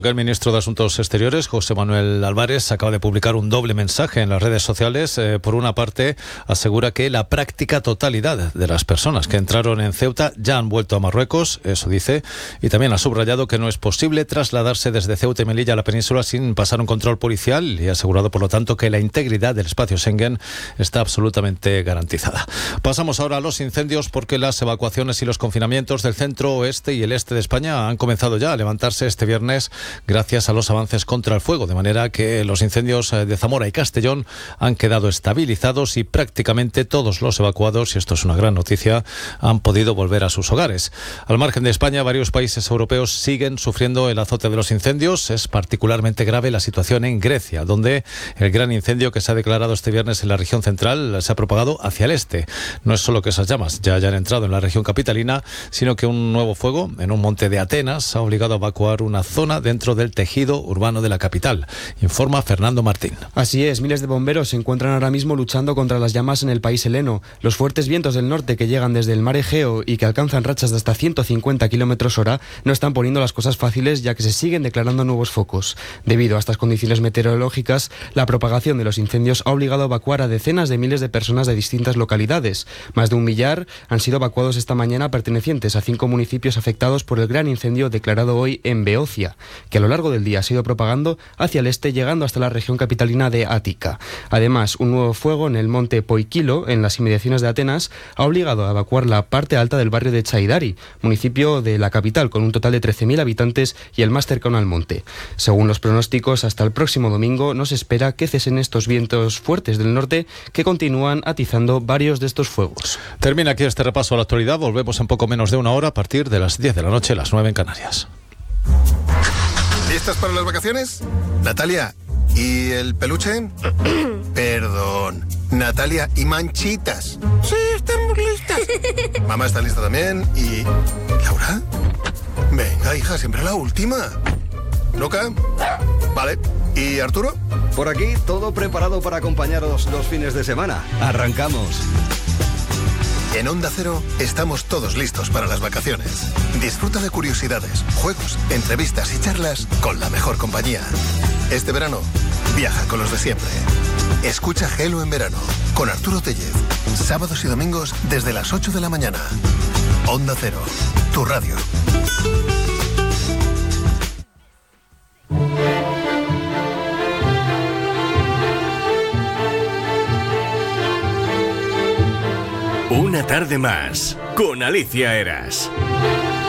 El ministro de Asuntos Exteriores, José Manuel Álvarez, acaba de publicar un doble mensaje en las redes sociales. Por una parte, asegura que la práctica totalidad de las personas que entraron en Ceuta ya han vuelto a Marruecos, eso dice, y también ha subrayado que no es posible trasladarse desde Ceuta y Melilla a la península sin pasar un control policial y ha asegurado, por lo tanto, que la integridad del espacio Schengen está absolutamente garantizada. Pasamos ahora a los incendios, porque las evacuaciones y los confinamientos del centro, oeste y el este de España han comenzado ya a levantarse este viernes gracias a los avances contra el fuego, de manera que los incendios de Zamora y Castellón han quedado estabilizados y prácticamente todos los evacuados, y esto es una gran noticia, han podido volver a sus hogares. Al margen de España, varios países europeos siguen sufriendo el azote de los incendios. Es particularmente grave la situación en Grecia, donde el gran incendio que se ha declarado este viernes en la región central se ha propagado hacia el este. No es solo que esas llamas ya hayan entrado en la región capitalina, sino que un nuevo fuego en un monte de Atenas ha obligado a evacuar una zona dentro del tejido urbano de la capital, informa Fernando Martín. Así es, miles de bomberos se encuentran ahora mismo luchando contra las llamas en el país heleno. Los fuertes vientos del norte que llegan desde el mar Egeo y que alcanzan rachas de hasta 150 km/h no están poniendo las cosas fáciles, ya que se siguen declarando nuevos focos. Debido a estas condiciones meteorológicas, la propagación de los incendios ha obligado a evacuar a decenas de miles de personas de distintas localidades. Más de 1 millar han sido evacuados esta mañana, pertenecientes a 5 municipios afectados por el gran incendio declarado hoy en Beocia, que a lo largo del día ha sido propagando hacia el este, llegando hasta la región capitalina de Ática. Además, un nuevo fuego en el monte Poikilo, en las inmediaciones de Atenas, ha obligado a evacuar la parte alta del barrio de Chaidari, municipio de la capital, con un total de 13.000 habitantes y el más cercano al monte. Según los pronósticos, hasta el próximo domingo no se espera que cesen estos vientos fuertes del norte que continúan atizando varios de estos fuegos. Termina aquí este repaso a la actualidad. Volvemos en poco menos de una hora a partir de las 10 de la noche, las 9 en Canarias. ¿Listas para las vacaciones? Natalia, ¿y el peluche? Perdón. Natalia, ¿y Manchitas? Sí, estamos listas. Mamá está lista también. ¿Y Laura? Venga, hija, siempre la última. ¿Luca? Vale. ¿Y Arturo? Por aquí, todo preparado para acompañaros los fines de semana. ¡Arrancamos! En Onda Cero estamos todos listos para las vacaciones. Disfruta de curiosidades, juegos, entrevistas y charlas con la mejor compañía. Este verano, viaja con los de siempre. Escucha Gelo en verano con Arturo Tellez. Sábados y domingos desde las 8 de la mañana. Onda Cero, tu radio. Una tarde más con Alicia Eras.